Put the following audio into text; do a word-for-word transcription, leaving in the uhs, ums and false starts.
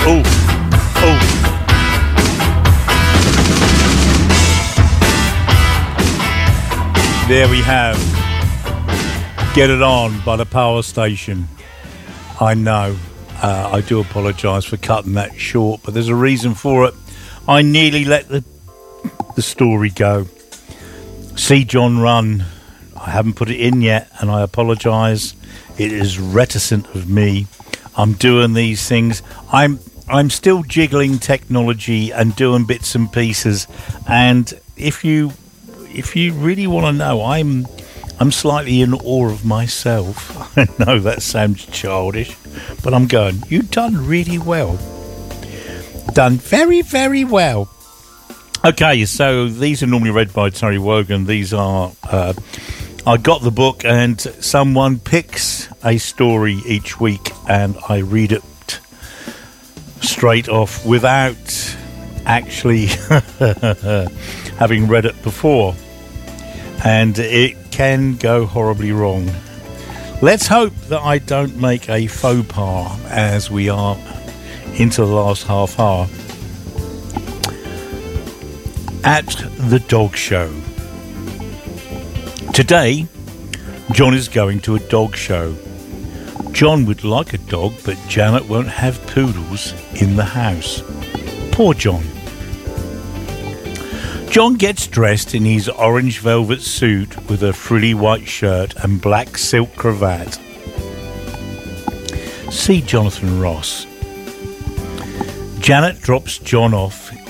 Oh, oh. There we have Get It On by The Power Station. I know, uh, I do apologise for cutting that short, but there's a reason for it. I nearly let the, the story go. See John Run. I haven't put it in yet, and I apologise. It is reticent of me. I'm doing these things. I'm I'm still jiggling technology and doing bits and pieces. And if you if you really want to know, I'm I'm slightly in awe of myself. I know that sounds childish, but I'm going, you've done really well. Done very, very well. Okay, so these are normally read by Terry Wogan. These are... Uh, I got the book and someone picks a story each week and I read it straight off without actually having read it before. And it can go horribly wrong. Let's hope that I don't make a faux pas as we are into the last half hour. At the dog show. Today, John is going to a dog show. John would like a dog, but Janet won't have poodles in the house. Poor John. John gets dressed in his orange velvet suit with a frilly white shirt and black silk cravat. See Jonathan Ross. Janet drops John off